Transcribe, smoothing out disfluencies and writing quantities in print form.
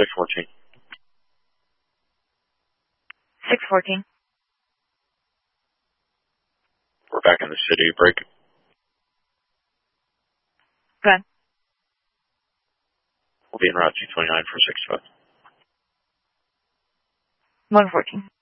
614. 614. We're back in the city. Break. Good. We'll be en route 229 for 65. 114.